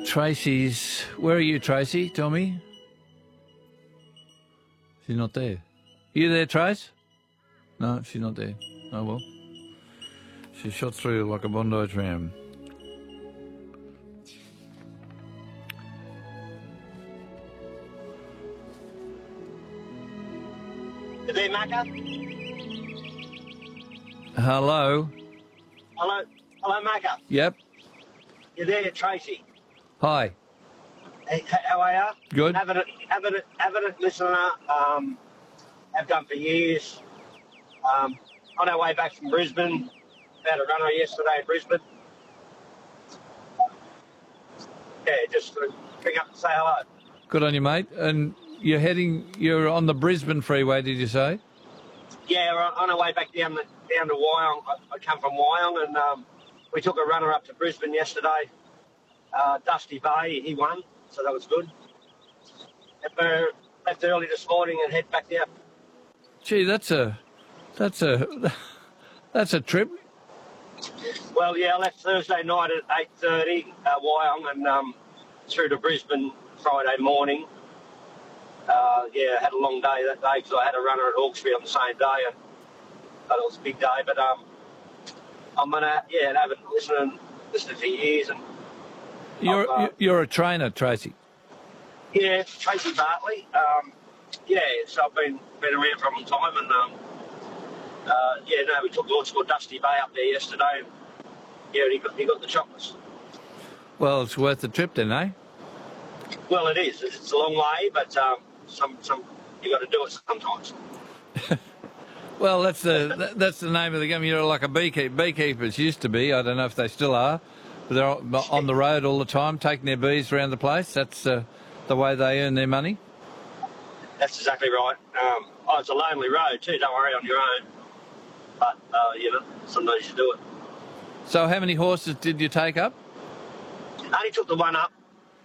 Tracy's... Where are you, Tracy? Tell me. She's not there. You there, Trace? No, she's not there. Oh, well. She shot through like a Bondi tram. You there, Macca? Hello? Hello, Macca. Yep. You there, Tracy? Hi. Hey, how are you? Good. Avid listener. Have done for years. On our way back from Brisbane, had a runner yesterday in Brisbane. Yeah, just to bring up and say hello. Good on you, mate. And you're on the Brisbane freeway, did you say? Yeah, we're on our way back down to Wyong. I come from Wyong, and we took a runner up to Brisbane yesterday. Dusty Bay, he won, so that was good. And we left early this morning and head back down. Gee, that's a trip. Well, yeah, I left Thursday night at 8:30 Wyong and through to Brisbane Friday morning. Yeah, had a long day that day because I had a runner at Hawkesbury on the same day, and it was a big day. But I'm gonna have it listening for years. And You're a trainer, Tracy. Yeah, Tracy Bartley. Yeah, so I've been around for a long time, and we took Lord Score Dusty Bay up there yesterday. And, yeah, he got the chocolates. Well, it's worth the trip then, eh? Well, it is. It's a long way, but some you got to do it sometimes. Well, that's the name of the game. You're like a beekeeper. Beekeepers used to be. I don't know if they still are, but they're on the road all the time, taking their bees around the place. That's the way they earn their money. That's exactly right. It's a lonely road too. Don't worry on your own. But sometimes you do it. So, how many horses did you take up? I only took the one up.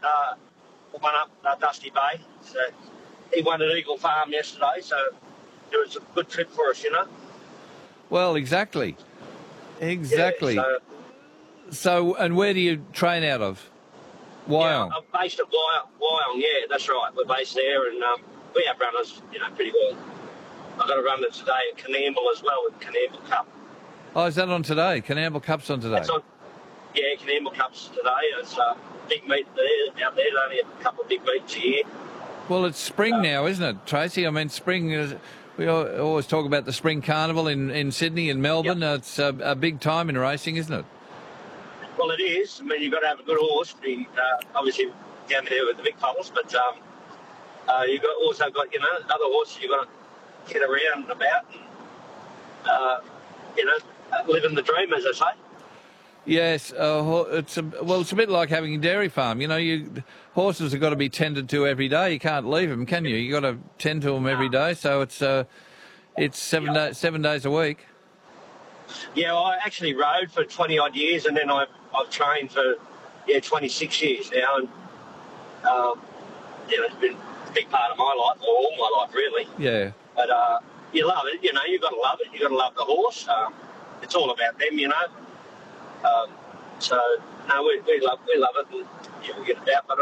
Dusty Bay. So he won at Eagle Farm yesterday. So it was a good trip for us, Well, exactly. Yeah, So, and where do you train out of? Wyong. Yeah, I'm based at Wyong. Yeah, that's right. We're based there, and we have runners, pretty well. I've got a runner today at Canamble as well with Canamble Cup. Oh, is that on today? Canamble Cup's on today? That's on. Yeah, Canamble Cup's today. It's a big meet there out there. There's only a couple of big meets a year. Well, it's spring now, isn't it, Tracy? I mean, spring is... We always talk about the spring carnival in Sydney and Melbourne. Yep. It's a big time in racing, isn't it? Well, it is. I mean, you've got to have a good horse. Obviously, down there with the big fellas, but you've also got other horses you've got to get around and about and living the dream, as I say. Yes, it's a bit like having a dairy farm. Horses have got to be tended to every day. You can't leave them, can you? You got to tend to them every day. So it's 7 days a week. Yeah, well, I actually rode for 20 odd years, and then I've trained for 26 years now, and it's been a big part of my life, or all my life really. Yeah. But you love it, you've got to love it. You've got to love the horse. It's all about them, So no, we love it, and we get it out. But